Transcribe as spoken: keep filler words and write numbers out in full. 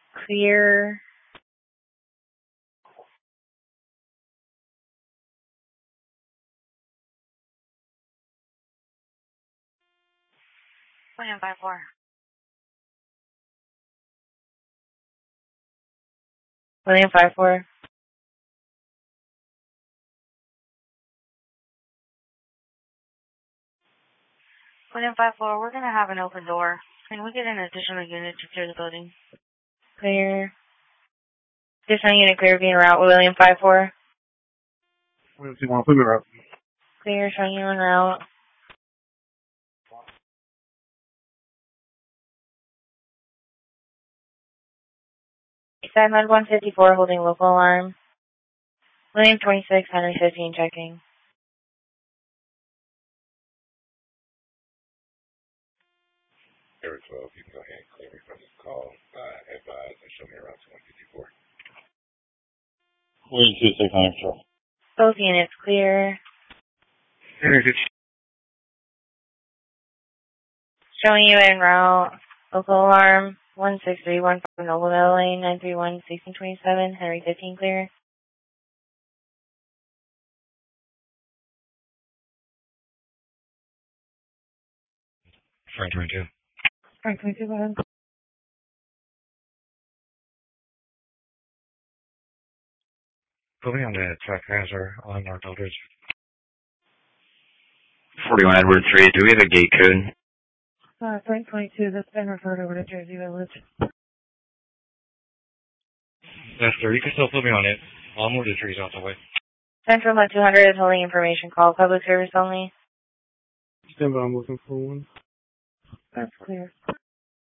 Clear. William five four. William five four. William five four, we're going to have an open door. Can we get an additional unit to clear the building? Clear. Additional unit clear being route with William five four. William two one, put me route. Clear, showing you en route. Eastside one fifty-four holding local alarm. William twenty-six, Henry fifteen checking. Area twelve, you can go ahead and clear me from this call. Uh, advise and show me around to one fifty-four. William two six, Henry twelve. Both units clear. Henry fifteen. Showing you en route. Local alarm one six three one five Noble Meadow Lane nine three one sixteen twenty-seven. Henry fifteen clear. Frank twenty-two. Frank twenty-two, go ahead. Put me on the track hazard on North Eldridge. forty-one Edward three, do we have a gate code? Uh, Frank twenty-two, that's been referred over to Jersey Village. That's there. You can still put me on it. I'll move the trees out the way. Central Hunt two hundred is holding information call. Public service only. Stand by, I'm looking for one. That's clear.